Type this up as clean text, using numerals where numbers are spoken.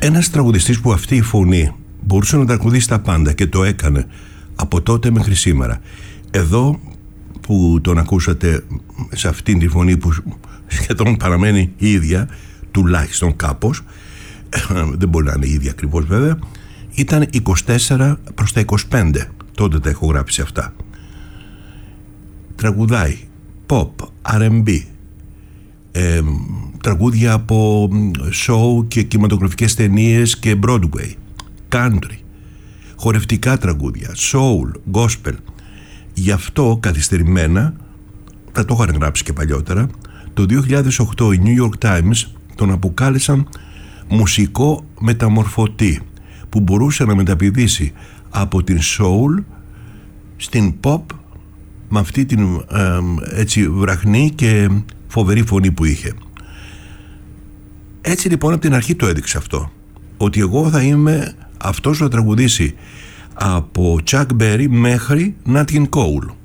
Ένας τραγουδιστής που αυτή η φωνή μπορούσε να τραγουδήσει τα πάντα και το έκανε από τότε μέχρι σήμερα. Εδώ που τον ακούσατε σε αυτήν τη φωνή που σχεδόν παραμένει η ίδια, τουλάχιστον κάπως, δεν μπορεί να είναι η ίδια ακριβώς βέβαια, ήταν 24 προς τα 25, τότε τα έχω γράψει αυτά. Τραγουδάει pop, R&B, τραγούδια από show και κινηματογραφικές ταινίες και Broadway, country, χορευτικά τραγούδια, soul, gospel. Γι' αυτό καθυστερημένα, θα το είχαν γράψει και παλιότερα, το 2008 οι New York Times τον αποκάλεσαν μουσικό μεταμορφωτή, που μπορούσε να μεταπηδήσει από την soul στην pop με αυτή την έτσι βραχνή και φοβερή φωνή που είχε. Έτσι λοιπόν από την αρχή το έδειξε αυτό, ότι εγώ θα είμαι αυτός που θα τραγουδήσει από Chuck Berry μέχρι Nat King Cole.